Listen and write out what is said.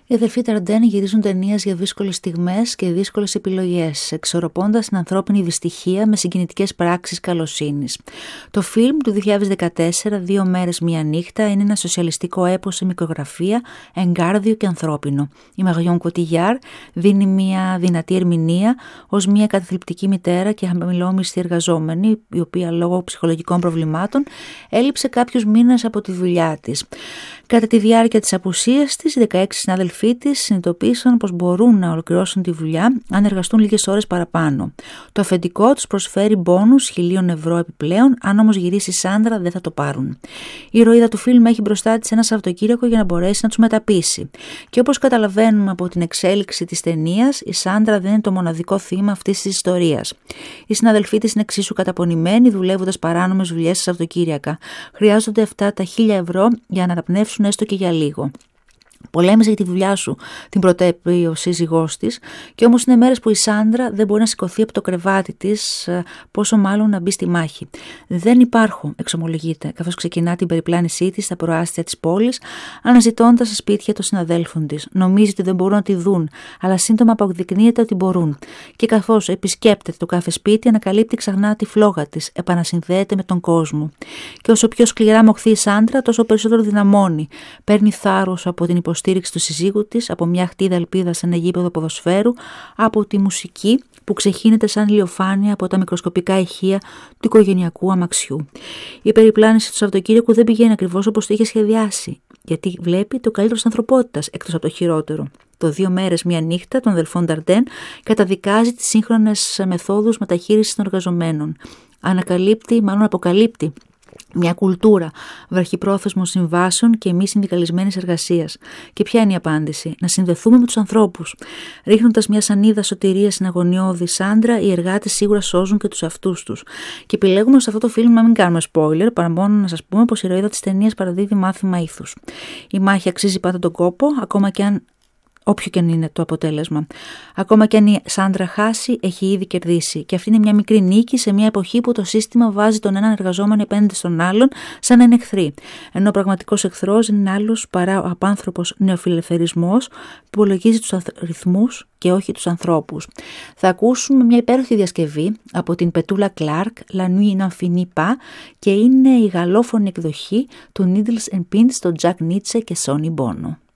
Οι αδελφοί Νταρντέν γυρίζουν ταινίες για δύσκολες στιγμές και δύσκολες επιλογές, εξορροπώντας την ανθρώπινη δυστυχία με συγκινητικές πράξεις καλοσύνης. Το φιλμ του 2014, 2 μέρες μία νύχτα, είναι ένα σοσιαλιστικό έπος σε μικρογραφία, εγκάρδιο και ανθρώπινο. Η Μαριόν Κοτιγιάρ δίνει μια δυνατή ερμηνεία ως μια καταθλιπτική μητέρα και χαμηλόμισθη εργαζόμενη, η οποία λόγω ψυχολογικών προβλημάτων έλειψε κάποιους μήνες από τη δουλειά της. Κατά τη διάρκεια της απουσίας της, οι 16 συνάδελφοί της συνειδητοποίησαν πως μπορούν να ολοκληρώσουν τη δουλειά αν εργαστούν λίγες ώρες παραπάνω. Το αφεντικό τους προσφέρει μπόνους 1.000 ευρώ επιπλέον, αν όμως γυρίσει η Σάντρα δεν θα το πάρουν. Η ηρωίδα του φιλμ έχει μπροστά της ένα Σαββατοκύριακο για να μπορέσει να τους μεταπείσει. Και όπως καταλαβαίνουμε από την εξέλιξη της ταινίας, η Σάντρα δεν είναι το μοναδικό θύμα αυτής της ιστορίας. Οι συναδελφοί της είναι εξίσου καταπονημένοι, δουλεύοντας παράνομες δουλειές στα Σαββατοκύριακα. Χρειάζονται αυτά τα 1.000 ευρώ για να αναπνεύσουν έστω και για λίγο. Πολέμησε για τη δουλειά σου, την πρωτέπει ο σύζυγός της, και όμως είναι μέρες που η Σάντρα δεν μπορεί να σηκωθεί από το κρεβάτι της, πόσο μάλλον να μπει στη μάχη. Δεν υπάρχω, εξομολογείται, καθώς ξεκινά την περιπλάνησή της στα προάστια της πόλης, αναζητώντας τα σπίτια των συναδέλφων της. Νομίζει ότι δεν μπορούν να τη δουν, αλλά σύντομα αποδεικνύεται ότι μπορούν. Και καθώς επισκέπτεται το κάθε σπίτι, ανακαλύπτει ξανά τη φλόγα της, επανασυνδέεται με τον κόσμο. Και όσο πιο σκληρά μοχθεί η Σάντρα, τόσο περισσότερο δυναμώνει. Παίρνει θάρρος από την υποστήριξη του συζύγου της, από μια χτίδα ελπίδα σε ένα γήπεδο ποδοσφαίρου, από τη μουσική που ξεχύνεται σαν ηλιοφάνεια από τα μικροσκοπικά ηχεία του οικογενειακού αμαξιού. Η περιπλάνηση του Σαββατοκύριακου δεν πηγαίνει ακριβώς όπως το είχε σχεδιάσει, γιατί βλέπει το καλύτερο της ανθρωπότητας εκτός από το χειρότερο. Το 2 μέρες μία νύχτα των αδελφών Νταρντέν καταδικάζει τις σύγχρονες μεθόδους μεταχείρισης των εργαζομένων. Αποκαλύπτει μια κουλτούρα βραχυπρόθεσμων συμβάσεων και μη συνδικαλισμένης εργασίας. Και ποια είναι η απάντηση? Να συνδεθούμε με τους ανθρώπους. Ρίχνοντας μια σανίδα σωτηρίας στην αγωνιώδη Σάντρα, οι εργάτες σίγουρα σώζουν και τους αυτούς τους. Και επιλέγουμε σε αυτό το φιλμ να μην κάνουμε spoiler, παρά μόνο να σας πούμε πως η ηρωίδα της ταινίας παραδίδει μάθημα ήθους. Η μάχη αξίζει πάντα τον κόπο, ακόμα και αν. Όποιο και αν είναι το αποτέλεσμα. Ακόμα και αν η Σάντρα χάσει, έχει ήδη κερδίσει. Και αυτή είναι μια μικρή νίκη σε μια εποχή που το σύστημα βάζει τον έναν εργαζόμενο απέναντι στον άλλον σαν να είναι εχθροί. Ενώ ο πραγματικός εχθρός είναι άλλος παρά ο απάνθρωπος νεοφιλελευθερισμός που υπολογίζει τους αριθμούς και όχι τους ανθρώπους. Θα ακούσουμε μια υπέροχη διασκευή από την Πετούλα Κλάρκ, La Nuit n'en finit pas, και είναι η γαλλόφωνη εκδοχή του Needles and Pins των Jack Nietzsche και Sonny Bono.